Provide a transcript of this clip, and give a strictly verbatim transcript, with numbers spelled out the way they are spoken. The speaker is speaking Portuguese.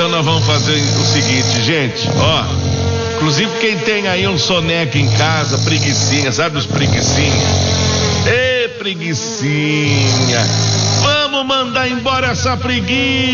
Então nós vamos fazer o seguinte, gente, ó. Inclusive quem tem aí um soneca em casa, preguicinha, sabe os preguicinha? Ê, preguicinha. Vamos mandar embora essa preguiça.